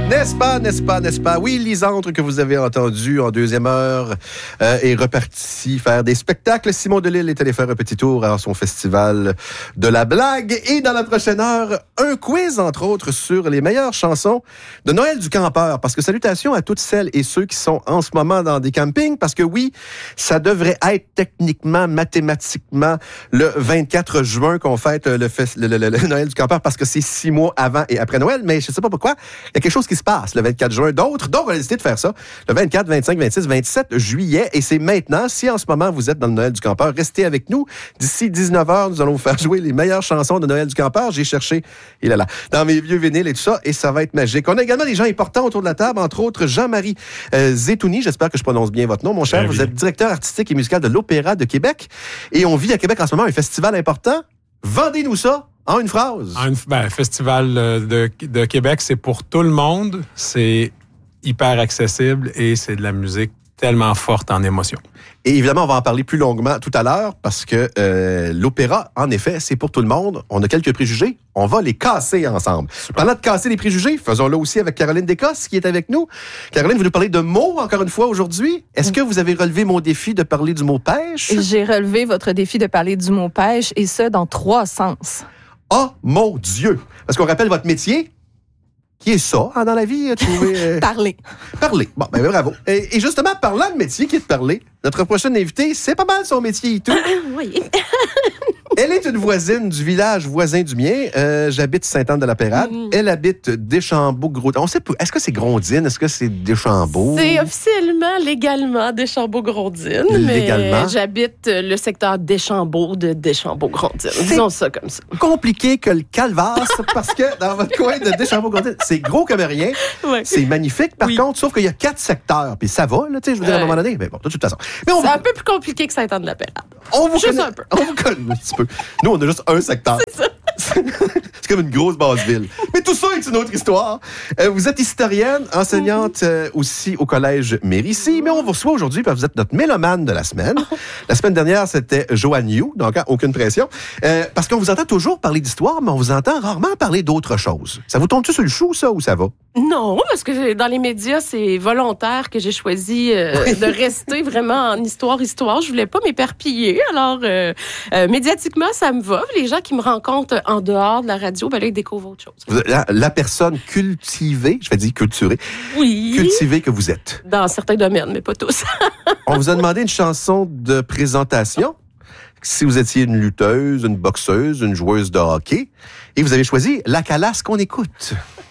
N'est-ce pas? Oui, Lisandre, que vous avez entendu en deuxième heure, est reparti faire des spectacles. Simon Delille est allé faire un petit tour à son festival de la blague. Et dans la prochaine heure, un quiz, entre autres, sur les meilleures chansons de Noël du campeur. Parce que salutations à toutes celles et ceux qui sont en ce moment dans des campings. Parce que oui, ça devrait être techniquement, mathématiquement, le 24 juin qu'on fête le Noël du campeur. Parce que c'est 6 mois avant et après Noël. Mais je ne sais pas pourquoi. Il y a quelque chose qui se passe le 24 juin. D'autres ont décidé de faire ça le 24, 25, 26, 27 juillet. Et c'est maintenant. Si en ce moment vous êtes dans le Noël du campeur, restez avec nous. D'ici 19h, nous allons vous faire jouer les meilleures chansons de Noël du campeur. J'ai cherché, dans mes vieux vinyles et tout ça, et ça va être magique. On a également des gens importants autour de la table, entre autres Jean-Marie Zetouni. J'espère que je prononce bien votre nom, mon cher. Vous êtes directeur artistique et musical de l'Opéra de Québec. Et on vit à Québec en ce moment un festival important. Vendez-nous ça en une phrase. Festival de Québec, c'est pour tout le monde. C'est hyper accessible et c'est de la musique tellement forte en émotion. Et évidemment, on va en parler plus longuement tout à l'heure parce que l'opéra, en effet, c'est pour tout le monde. On a quelques préjugés. On va les casser ensemble. Parlant de casser les préjugés, faisons-le aussi avec Caroline Descosses qui est avec nous. Caroline, vous nous parlez de mots encore une fois aujourd'hui. Est-ce que vous avez relevé mon défi de parler du mot pêche? J'ai relevé votre défi de parler du mot pêche et ça dans 3 sens. Oh mon Dieu! Parce qu'on rappelle votre métier. Qui est ça dans la vie? Parler. Parler. Bon, bravo. Et justement, parlant de métier qui est de parler, notre prochaine invitée, c'est pas mal son métier et tout. Oui. Elle est une voisine du village voisin du mien. J'habite Sainte-Anne-de-la-Pérade. Elle habite Deschambault-Gros. On sait pas. Est-ce que c'est Grondines? Est-ce que c'est Deschambault? C'est officiellement, légalement, Deschambault-Grondines. Légalement. Mais j'habite le secteur Deschambault de Deschambault-Grondines. Disons ça comme ça. Compliqué que le calvasse parce que dans votre coin de Deschambault-Grondines, c'est gros comme rien. Ouais. C'est magnifique. Par contre, sauf qu'il y a 4 secteurs. Puis ça va, là, tu sais, je veux dire, à un moment donné. Mais bon, de toute façon. Mais c'est un peu plus compliqué que Sainte-Anne-de-la-Pérade. On vous juste connaît un peu. On vous connaît un petit peu. Nous, on a juste un secteur. C'est ça. C'est comme une grosse base ville. Mais tout ça est une autre histoire. Vous êtes historienne, enseignante aussi au collège Mérisy, mais on vous reçoit aujourd'hui parce que vous êtes notre mélomane de la semaine. La semaine dernière, c'était Joanne Yu, donc aucune pression. Parce qu'on vous entend toujours parler d'histoire, mais on vous entend rarement parler d'autre chose. Ça vous tombe-tu sur le chou, ça, ou ça va? Non, parce que dans les médias, c'est volontaire que j'ai choisi de rester vraiment en histoire. Je voulais pas m'éparpiller. Alors, médiatiquement, ça me va. Les gens qui me rencontrent en dehors de la radio, là, ils découvrent autre chose. La personne cultivée, je vais dire culturée, cultivée que vous êtes. Dans certains domaines, mais pas tous. On vous a demandé une chanson de présentation. Si vous étiez une lutteuse, une boxeuse, une joueuse de hockey, et vous avez choisi La Calasse qu'on écoute.